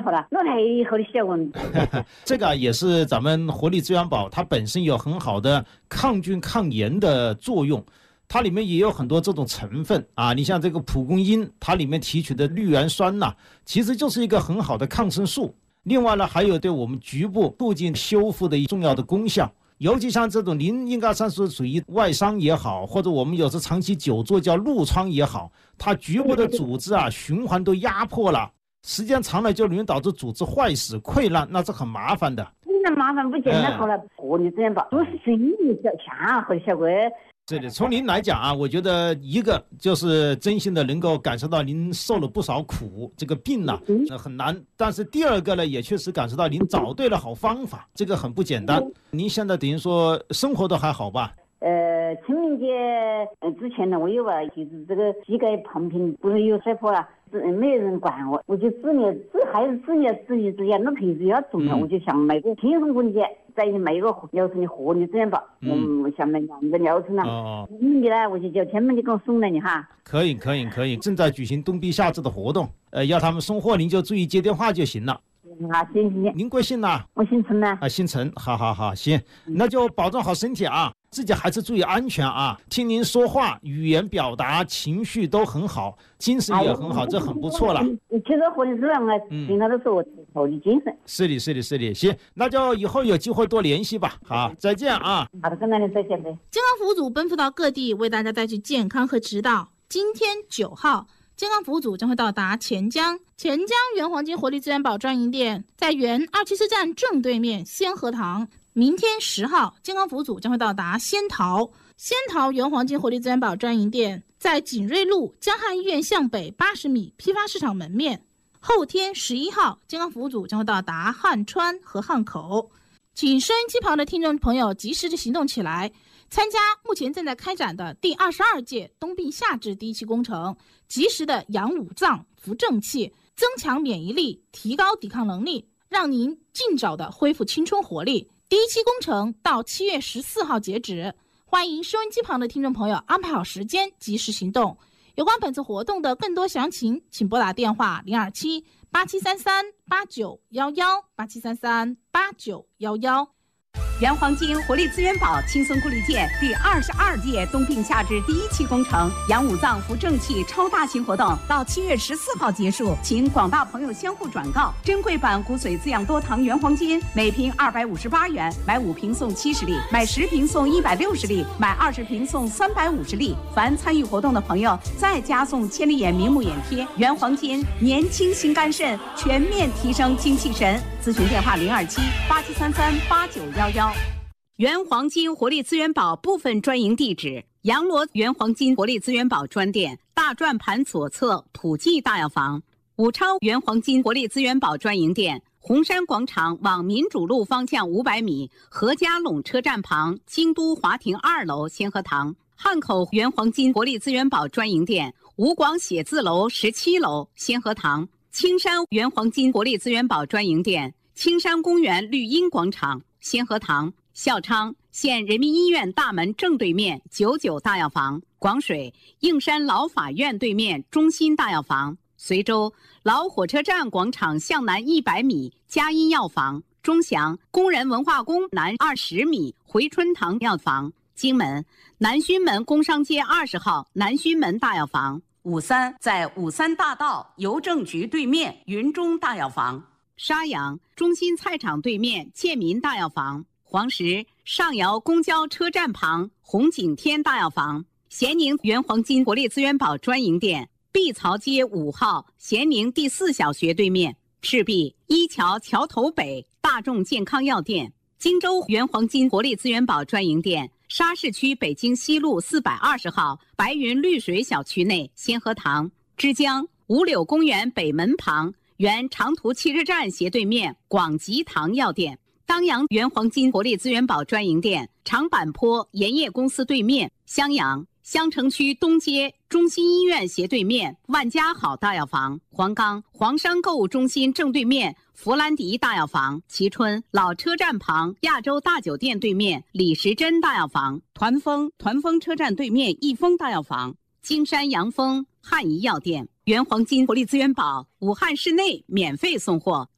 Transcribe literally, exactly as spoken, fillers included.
好了，那还以后的效果。 这个也是咱们活力资源宝，它本身有很好的抗菌抗炎的作用。它里面也有很多这种成分啊，你像这个蒲公英，它里面提取的绿原酸呐、啊，其实就是一个很好的抗生素。另外呢，还有对我们局部促进修复的重要的功效。尤其像这种您应该算是属于外伤也好，或者我们有时长期久坐叫褥疮也好，它局部的组织啊循环都压迫了，时间长了就容易导致组织坏死溃烂，那是很麻烦的。 那麻烦不简单好了，活力资源宝都是是一小强和效果。 是的，从您来讲啊，我觉得一个就是真心的能够感受到您受了不少苦，这个病呢、啊、很难。但是第二个呢，也确实感受到您找对了好方法，这个很不简单。您现在等于说生活都还好吧？ 呃，清明节呃之前呢，我有啊，就是这个膝盖碰平，不是有摔破了，没有人管我，我就自己自还是自己自己自己那平时要重要，我就想买个轻松工具。再买一个疗程的活力资源宝，嗯，我想买两个疗程呢。哦，你呢，我就叫天门就给我送来你哈。 可以，可以，可以，正在举行冬避夏至的活动，呃，要他们送货，您就注意接电话就行了。 好，谢谢。 您贵姓呢？ 我姓陈呢。 啊，姓陈，好好好，行，那就保重好身体啊，自己还是注意安全啊。听您说话，语言表达、情绪都很好，精神也很好，这很不错了。 其实活力资源啊，听他都说我好的精神。 是的，是的，是的，行，那就以后有机会多联系吧。好，再见啊。 好的，跟大家再见呗。 健康服务组奔赴到各地，为大家带去健康和指导。今天九号。健康服务组将会到达钱江，钱江原黄金活力资源宝专营店在原二七四站正对面仙和堂。明天十号，健康服务组将会到达仙桃，仙桃原黄金活力资源宝专营店在锦瑞路江汉医院向北八十米批发市场门面。后天十一号，健康服务组将会到达汉川和汉口。请收音机旁的听众朋友及时的行动起来，参加目前正在开展的第二十二届冬病夏治第一期工程，及时的养五脏、扶正气，增强免疫力，提高抵抗能力，让您尽早的恢复青春活力。第一期工程到七月十四号截止，欢迎收音机旁的听众朋友安排好时间，及时行动。有关本次活动的更多详情，请拨打电话零二七八七三三八九幺幺八七三三八九幺幺。 原黄金活力资源宝轻松顾虑健第二十二届冬病夏治第一期工程养五脏扶正气超大型活动到七月十四号结束，请广大朋友相互转告。珍贵版骨髓滋养多糖原黄金每瓶二百五十八元，买五瓶送七十粒，买十瓶送一百六十粒，买二十瓶送三百五十粒。凡参与活动的朋友再加送千里眼明目眼贴。原黄金年轻心肝肾，全面提升精气神。咨询电话零二七八七三三八九幺幺。原黄金活力资源宝部分专营地址：阳罗原黄金活力资源宝专店大转盘左侧普济大药房，武昌原黄金活力资源宝专营店红山广场往民主路方向五百米何家垄车站旁京都华庭二楼仙和堂，汉口原黄金活力资源宝专营店吴广写字楼十七楼仙和堂，青山原黄金活力资源宝专营店青山公园绿荫广场仙和堂，孝昌县人民医院大门正对面九九大药房，广水应山老法院对面中心大药房，随州老火车站广场向南一百米佳音药房，钟祥工人文化宫南二十米回春堂药房，荆门南圩门工商街二十号南圩门大药房，五三在五三大道邮政局对面云中大药房，沙阳中心菜场对面建民大药房，黄石上窑公交车站旁红景天大药房，咸宁原黄金活力资源宝专营店碧槽街五号咸宁第四小学对面，赤壁一桥桥头北大众健康药店，荆州原黄金活力资源宝专营店沙市区北京西路四百二十号白云绿水小区内仙和堂，枝江五柳公园北门旁原长途汽车站斜对面广吉堂药店，当阳原黄金活力资源宝专营店长坂坡盐业公司对面，襄阳襄城区东街中心医院斜对面万家好大药房，黄冈黄山购物中心正对面弗兰迪大药房，蕲春老车站旁亚洲大酒店对面李时珍大药房，团丰团丰车站对面益丰大药房，金山阳丰汉仪药店。原黄金活力资源宝武汉市内免费送货。